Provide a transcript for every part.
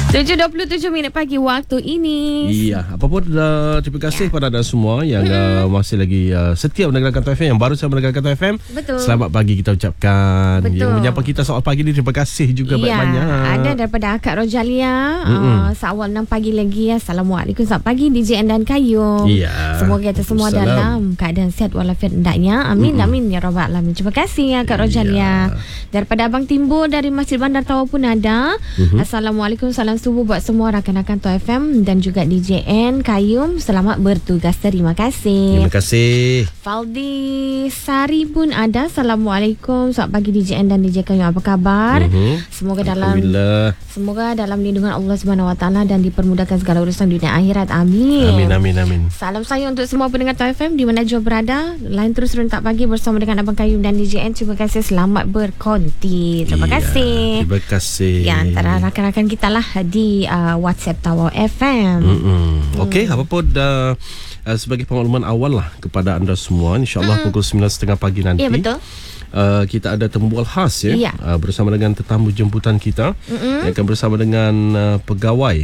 7.27 pagi waktu ini. Iya, apapun terima kasih kepada anda semua yang masih lagi setia mendengarkan Kata FM, yang baru saja mendengarkan Kata FM. Betul. Selamat pagi kita ucapkan. Betul. Yang menyapa kita soal pagi ni, terima kasih juga banyak-banyak. Ada daripada Akak Rojalia. Seawal 6 pagi lagi. Assalamualaikum, selamat pagi DJ dan Kayum. Iya. Semoga kita semua dalam keadaan sihat walafiat hendaknya. Amin amin ya rabbal alamin. Terima kasih Akak Rojalia. Daripada Abang Timbo dari Masjid Bandar Tawau pun ada. Assalamualaikum, salam subuh buat semua rakan-rakan Toh FM dan juga DJN Kayum. Selamat bertugas. Terima kasih. Terima kasih. Faldi Sari pun ada. Assalamualaikum, selamat pagi DJN dan DJ Kayum. Apa kabar? Semoga dalam lindungan Allah Subhanahu Wa Taala dan dipermudahkan segala urusan dunia akhirat. Amin. Amin amin amin. Salam saya untuk semua pendengar Toh FM di mana jua berada. Lain terus rentak pagi bersama dengan Abang Kayum dan DJN. Terima kasih, selamat berkonti. Terima kasih. Terima kasih. Ya, antara rakan-rakan kita lah di WhatsApp Tawau FM. Okey, apapun sebagai pengmakluman awal lah kepada anda semua, insyaAllah pukul 9.30 pagi nanti. Ya, betul. Kita ada tembual khas bersama dengan tetamu jemputan kita yang akan bersama dengan pegawai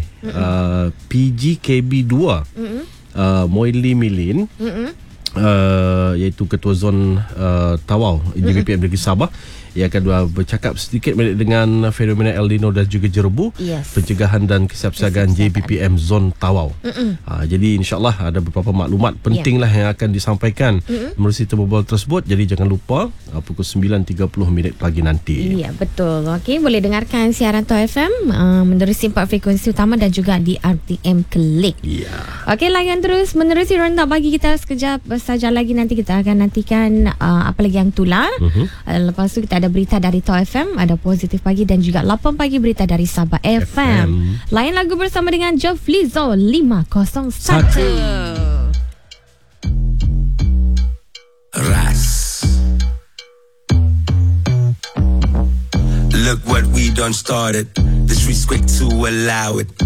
PGKB 2 Moili Milin, iaitu Ketua Zon Tawau JBPM Negeri Sabah, yang akan bercakap sedikit dengan fenomena El Nino dan juga jerebu, pencegahan dan kesiapsiagaan JBPM Zon Tawau. Jadi insyaAllah ada beberapa maklumat penting lah yang akan disampaikan melalui tembual tersebut. Jadi jangan lupa pukul 9.30 pagi nanti. Ya, betul. Okey, boleh dengarkan siaran Toh FM menerusi 4 frekuensi utama dan juga di RTM Klik. Okey, layan terus menerusi rentak pagi kita. Sekejap saja lagi nanti kita akan nantikan apa lagi yang tular. Lepas tu kita ada berita dari Toh FM, ada Positif Pagi dan juga 8 pagi berita dari Sabah FM. Lain lagu bersama dengan Joflizo 501. Ras. Look what we done started. Disrespect to allow it.